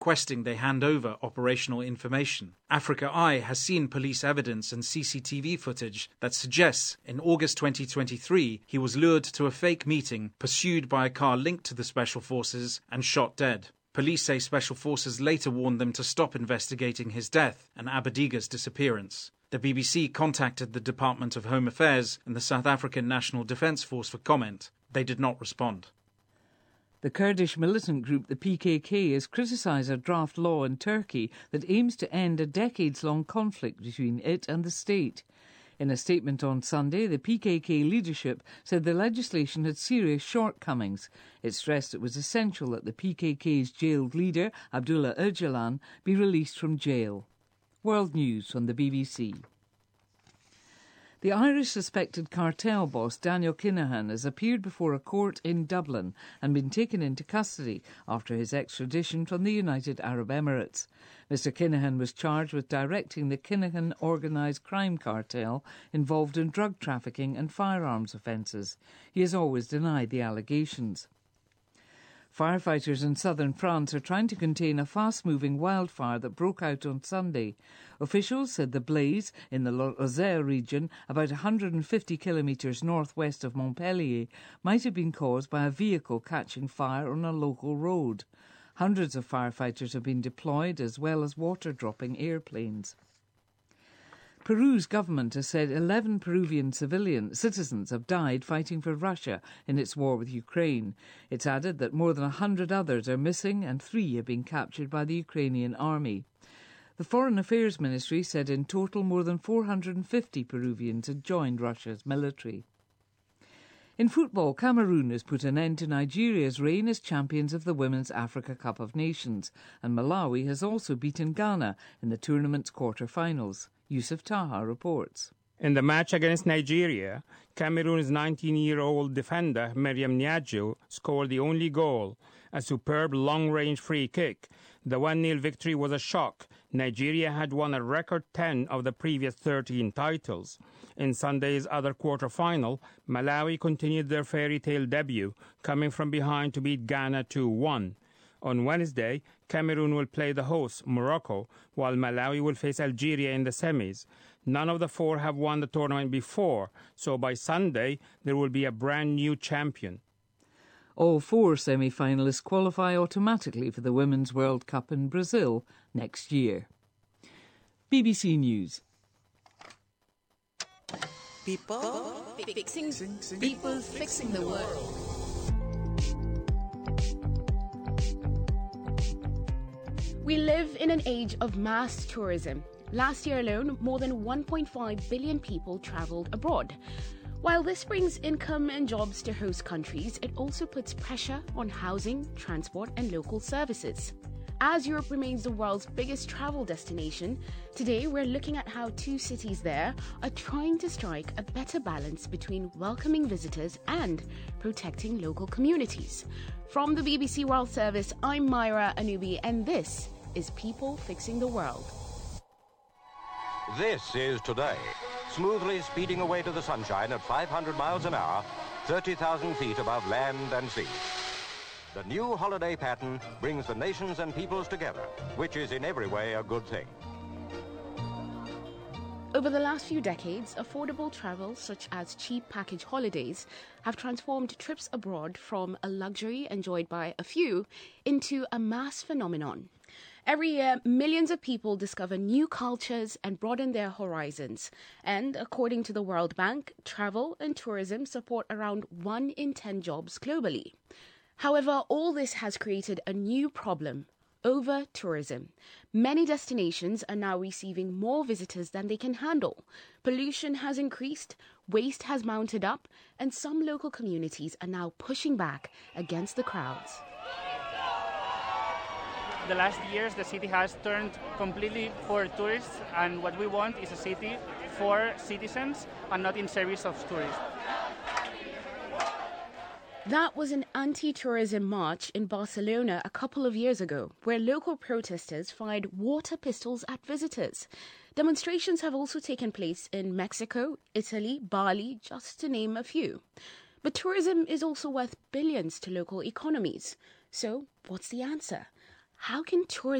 requesting they hand over operational information. Africa Eye has seen police evidence and CCTV footage that suggests in August 2023 he was lured to a fake meeting, pursued by a car linked to the Special Forces, and shot dead. Police say Special Forces later warned them to stop investigating his death and Abediga's disappearance. The BBC contacted the Department of Home Affairs and the South African National Defence Force for comment. They did not respond. The Kurdish militant group, the PKK, has criticised a draft law in Turkey that aims to end a decades-long conflict between it and the state. In a statement on Sunday, the PKK leadership said the legislation had serious shortcomings. It stressed it was essential that the PKK's jailed leader, Abdullah Öcalan, be released from jail. World News from the BBC. The Irish suspected cartel boss Daniel Kinahan has appeared before a court in Dublin and been taken into custody after his extradition from the United Arab Emirates. Mr Kinahan was charged with directing the Kinahan organised crime cartel involved in drug trafficking and firearms offences. He has always denied the allegations. Firefighters in southern France are trying to contain a fast-moving wildfire that broke out on Sunday. Officials said the blaze in the Lozère region, about 150 kilometres northwest of Montpellier, might have been caused by a vehicle catching fire on a local road. Hundreds of firefighters have been deployed, as well as water-dropping airplanes. Peru's government has said 11 Peruvian citizens have died fighting for Russia in its war with Ukraine. It's added that more than 100 others are missing and 3 have been captured by the Ukrainian army. The Foreign Affairs Ministry said in total more than 450 Peruvians had joined Russia's military. In football, Cameroon has put an end to Nigeria's reign as champions of the Women's Africa Cup of Nations, and Malawi has also beaten Ghana in the tournament's quarter-finals. Yusuf Taha reports. In the match against Nigeria, Cameroon's 19-year-old defender Miriam Niadjo scored the only goal, a superb long-range free kick. The 1-0 victory was a shock. Nigeria had won a record 10 of the previous 13 titles. In Sunday's other quarter-final, Malawi continued their fairy tale debut, coming from behind to beat Ghana 2-1. On Wednesday, Cameroon will play the host, Morocco, while Malawi will face Algeria in the semis. None of the 4 have won the tournament before, so by Sunday there will be a brand new champion. All 4 semi-finalists qualify automatically for the Women's World Cup in Brazil next year. BBC News. People fixing the world. We live in an age of mass tourism. Last year alone, more than 1.5 billion people travelled abroad. While this brings income and jobs to host countries, it also puts pressure on housing, transport and local services. As Europe remains the world's biggest travel destination, today we're looking at how 2 cities there are trying to strike a better balance between welcoming visitors and protecting local communities. From the BBC World Service, I'm Myra Anubi, and this is People Fixing the World. This is Today, smoothly speeding away to the sunshine at 500 miles an hour, 30,000 feet above land and sea. The new holiday pattern brings the nations and peoples together, which is in every way a good thing. Over the last few decades, affordable travel such as cheap package holidays have transformed trips abroad from a luxury enjoyed by a few into a mass phenomenon. Every year, millions of people discover new cultures and broaden their horizons. And according to the World Bank, travel and tourism support around 1 in 10 jobs globally. However, all this has created a new problem: over-tourism. Many destinations are now receiving more visitors than they can handle. Pollution has increased, waste has mounted up, and some local communities are now pushing back against the crowds. The last years, the city has turned completely for tourists, and what we want is a city for citizens and not in service of tourists. That was an anti-tourism march in Barcelona a couple of years ago, where local protesters fired water pistols at visitors. Demonstrations have also taken place in Mexico, Italy, Bali, just to name a few. But tourism is also worth billions to local economies. So, what's the answer? How can tourism